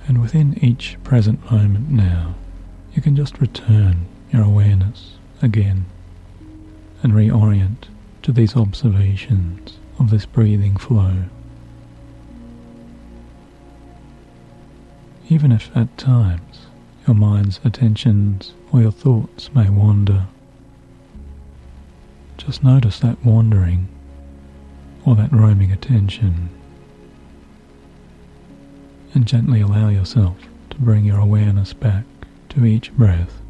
And within each present moment now, you can just return your awareness again and reorient to these observations of this breathing flow. Even if at times your mind's attentions or your thoughts may wander, just notice that wandering or that roaming attention and gently allow yourself to bring your awareness back to each breath.